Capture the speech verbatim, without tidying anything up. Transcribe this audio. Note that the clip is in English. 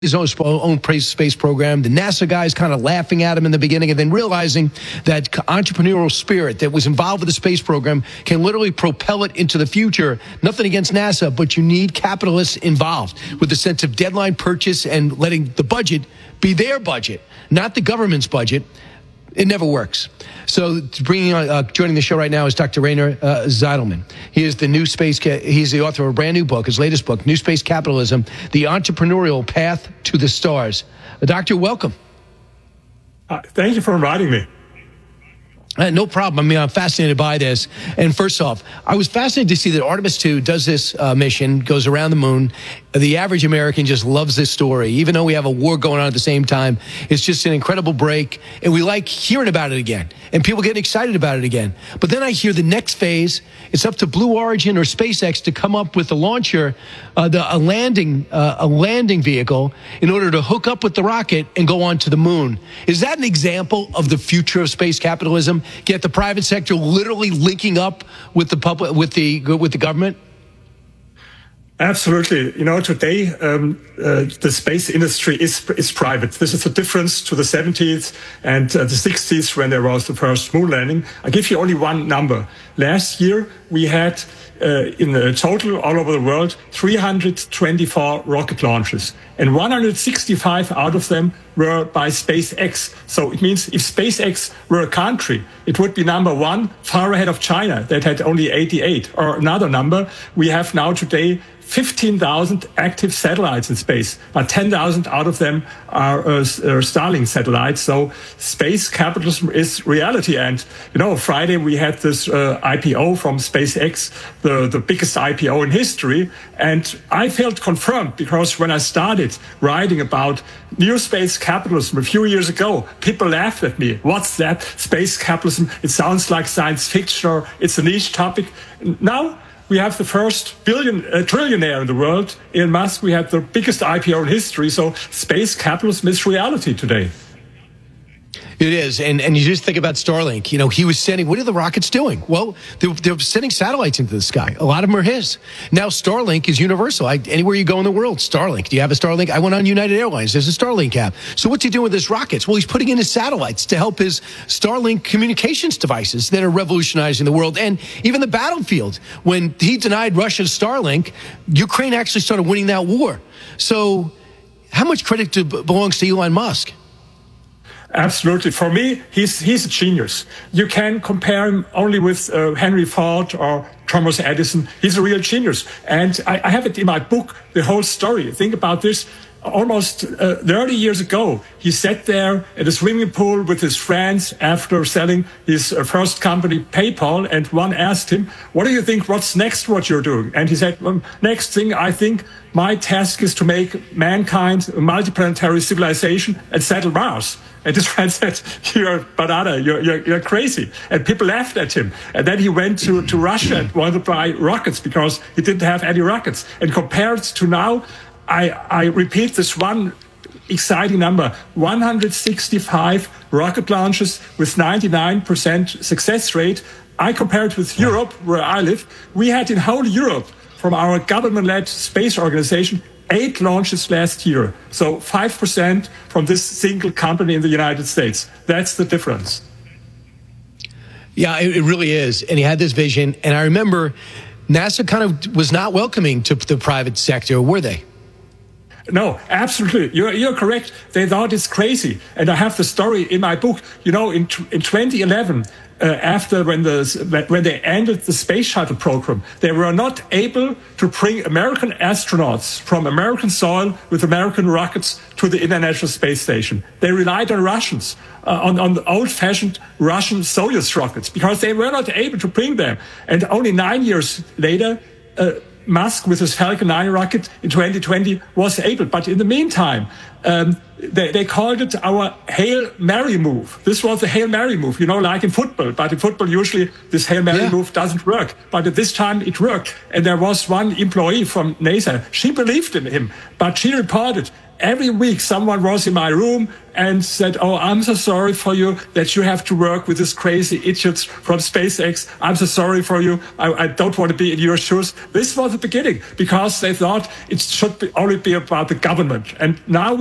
his own, own space program. The NASA guys kind of laughing at him in the beginning and then realizing that entrepreneurial spirit that was involved with the space program can literally propel it into the future. Nothing against NASA, but you need capitalists involved with a sense of deadline purchase and letting the budget be their budget, not the government's budget. It never works. So bringing on, uh, joining the show right now is Doctor Rainer uh, Zitelmann. He is the new space. Ca- he's the author of a brand new book, his latest book, New Space Capitalism: The Entrepreneurial Path to the Stars. Uh, doctor, welcome. Uh, thank you for inviting me. Uh, no problem. I mean, I'm fascinated by this. And first off, I was fascinated to see that Artemis two does this uh, mission, goes around the moon. The average American just loves this story. Even though we have a war going on at the same time, it's just an incredible break. And we like hearing about it again. And people getting excited about it again. But then I hear the next phase, it's up to Blue Origin or SpaceX to come up with a launcher, uh, the, a landing uh, a landing vehicle in order to hook up with the rocket and go on to the moon. Is that an example of the future of space capitalism? Get the private sector literally linking up with the public, with the with the government? Absolutely. You know, today um, uh, the space industry is is private. This is a difference to the seventies and uh, the sixties when there was the first moon landing. I'll give you only one number. Last year, we had uh, in the total all over the world three hundred twenty-four rocket launches, and one hundred sixty-five out of them were by SpaceX. So it means if SpaceX were a country, it would be number one, far ahead of China that had only eighty-eight. Or another number, we have now today fifteen thousand active satellites in space, but ten thousand out of them are uh, Starlink satellites. So space capitalism is reality. And, you know, Friday we had this uh, I P O from SpaceX, the, the biggest I P O in history. And I felt confirmed because when I started writing about new space capitalism a few years ago, people laughed at me. What's that? Space capitalism? It sounds like science fiction or it's a niche topic. Now, we have the first billion, uh, trillionaire in the world, Elon Musk. We had the biggest I P O in history. So space capitalism is reality today. It is. And and you just think about Starlink. You know, he was sending, what are the rockets doing? Well, they're, they're sending satellites into the sky. A lot of them are his. Now, Starlink is universal. I, anywhere you go in the world, Starlink. Do you have a Starlink? I went on United Airlines. There's a Starlink app. So what's he doing with his rockets? Well, he's putting in his satellites to help his Starlink communications devices that are revolutionizing the world. And even the battlefield. When he denied Russia's Starlink, Ukraine actually started winning that war. So how much credit to, belongs to Elon Musk? Absolutely. For me, he's he's a genius. You can compare him only with uh, Henry Ford or Thomas Edison. He's a real genius. And I, I have it in my book, the whole story. Think about this. Almost uh, thirty years ago, he sat there at a swimming pool with his friends after selling his uh, first company, PayPal, and one asked him, what do you think, what's next what you're doing? And he said, well, next thing, I think my task is to make mankind a multiplanetary civilization and settle Mars. And his friend said, you're banana, you're, you're, you're crazy. And people laughed at him. And then he went to, to Russia and wanted to buy rockets because he didn't have any rockets. And compared to now, I, I repeat this one exciting number, one hundred sixty-five rocket launches with ninety-nine percent success rate. I compare it with Europe, where I live. We had in whole Europe, from our government-led space organization, eight launches last year. So five percent from this single company in the United States. That's the difference. Yeah, it, it really is. And he had this vision. And I remember NASA kind of was not welcoming to the private sector, were they? No, absolutely. You're, you're correct. They thought it's crazy. And I have the story in my book. You know, in, in twenty eleven, uh, after when, the, when they ended the space shuttle program, they were not able to bring American astronauts from American soil with American rockets to the International Space Station. They relied on Russians, uh, on, on the old-fashioned Russian Soyuz rockets, because they were not able to bring them. And only nine years later, uh, Musk, with his Falcon nine rocket in twenty twenty, was able. But in the meantime, um, they, they called it our Hail Mary move. This was the Hail Mary move, you know, like in football. But in football, usually this Hail Mary yeah. move doesn't work. But at this time, it worked. And there was one employee from NASA. She believed in him, but she reported every week someone was in my room and said, oh, I'm so sorry for you that you have to work with these crazy idiots from SpaceX. I'm so sorry for you. I, I don't want to be in your shoes. This was the beginning because they thought it should be only be about the government. And now